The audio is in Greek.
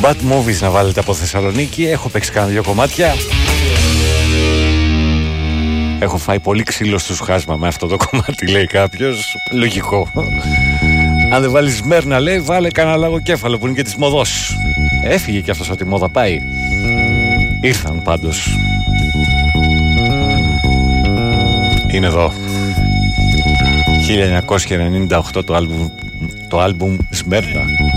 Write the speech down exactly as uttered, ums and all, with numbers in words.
Bad Movies να βάλετε από Θεσσαλονίκη. Έχω παίξει κάνα δύο κομμάτια. Έχω φάει πολύ ξύλο στο σχάσμα με αυτό το κομμάτι, λέει κάποιος. Λογικό. Αν δεν βάλεις Μέρνα, λέει, βάλε κανένα λαγοκέφαλο που είναι και της μοδός. Έφυγε και αυτός ότι η μόδα πάει. Ήρθαν πάντως. Είναι εδώ. χίλια εννιακόσια ενενήντα οκτώ το άλμπουμ, το άλμπουμ Σμέρνα.